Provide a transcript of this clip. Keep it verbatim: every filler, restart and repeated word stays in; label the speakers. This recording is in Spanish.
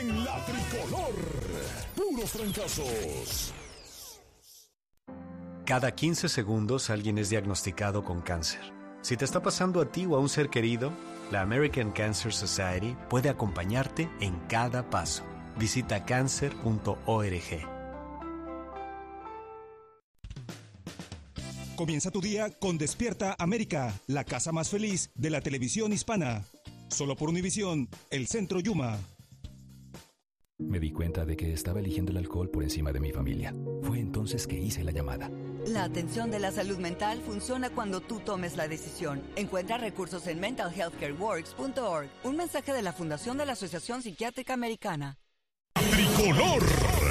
Speaker 1: en la tricolor. Puros trancazos.
Speaker 2: Cada quince segundos alguien es diagnosticado con cáncer. Si te está pasando a ti o a un ser querido, la American Cancer Society puede acompañarte en cada paso. Visita cancer punto org.
Speaker 3: Comienza tu día con Despierta América, la casa más feliz de la televisión hispana. Solo por Univisión, el Centro Yuma.
Speaker 4: Me di cuenta de que estaba eligiendo el alcohol por encima de mi familia. Fue entonces que hice la llamada.
Speaker 5: La atención de la salud mental funciona cuando tú tomes la decisión. Encuentra recursos en mental health care works punto org. Un mensaje de la Fundación de la Asociación Psiquiátrica Americana.
Speaker 1: Tricolor.